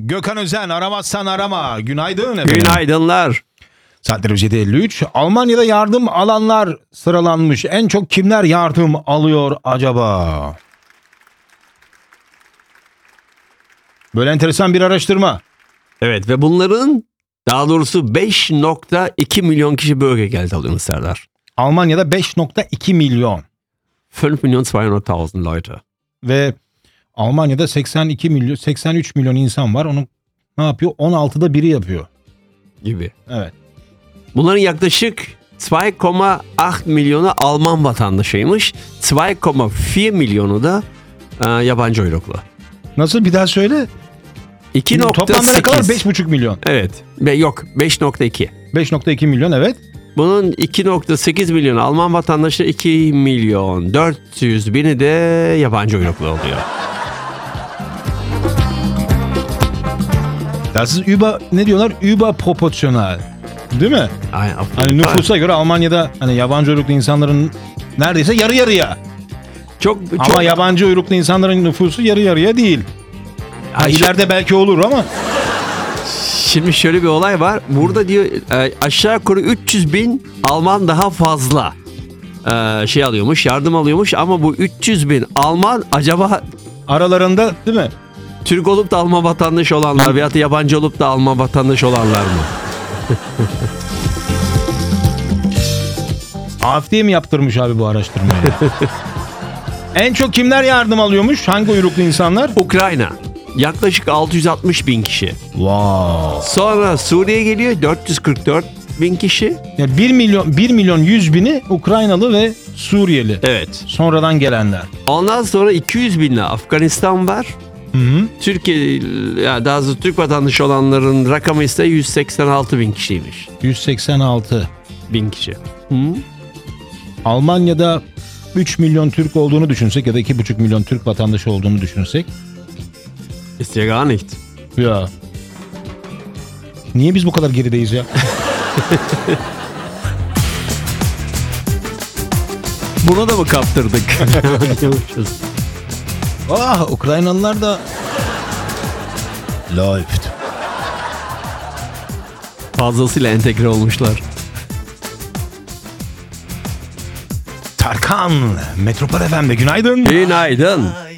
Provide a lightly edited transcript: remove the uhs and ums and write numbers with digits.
Gökhan Özen, aramazsan arama. Günaydın efendim. Günaydınlar. Saatlerimiz 7.53. Almanya'da yardım alanlar sıralanmış. En çok kimler yardım alıyor acaba? Böyle enteresan bir araştırma. Evet ve bunların daha doğrusu 5.2 milyon kişi Bürgergeld alıyor Serdar. Almanya'da 5.2 milyon. 5.200.000 Leute. Ve Almanya'da 83 milyon insan var. Onu ne yapıyor? 16'da biri yapıyor. Gibi. Evet. Bunların yaklaşık 2,8 milyonu Alman vatandaşıymış. 2,4 milyonu da yabancı uyruklu. Nasıl, bir daha söyle. 2.8. Toplamda ne kadar? 5,5 milyon. Evet. Yok 5.2. 5,2 milyon, evet. Bunun 2.8 milyon Alman vatandaşı, 2 milyon 400 bini de yabancı uyruklu oluyor. Das ist ne diyorlar? Überproportional. Değil mi? Aynen. Hani nüfusa göre Almanya'da hani yabancı uyruklu insanların neredeyse yarı yarıya. Ama yabancı uyruklu insanların nüfusu yarı yarıya değil. İleride belki olur ama. Şimdi şöyle bir olay var. Burada diyor aşağı yukarı 300 bin Alman daha fazla alıyormuş, yardım alıyormuş. Ama bu 300 bin Alman acaba aralarında değil mi? Türk olup da Alman vatandaşı olanlar veyahut da yabancı olup da Alman vatandaşı olanlar mı? AFD mi yaptırmış abi bu araştırmayı? En çok kimler yardım alıyormuş? Hangi uyruklu insanlar? Ukrayna. Yaklaşık 660 bin kişi. Wow. Sonra Suriye geliyor, 444 bin kişi. Yani 1 milyon 100 bini Ukraynalı ve Suriyeli. Evet. Sonradan gelenler. Ondan sonra 200 binli Afganistan var. Hı-hı. Türkiye, yani daha doğrusu Türk vatandaşı olanların rakamı ise 186 bin kişiymiş. 186 bin kişi. Hı? Almanya'da 3 milyon Türk olduğunu düşünsek ya da 2,5 milyon Türk vatandaşı olduğunu düşünsek. Ist ja gar nicht. Ya. Niye biz bu kadar gerideyiz ya? Buna da mı kaptırdık? Ukraynalılar da läuft. Fazlasıyla entegre olmuşlar. Tarkan, Metropol FM'de günaydın. Günaydın.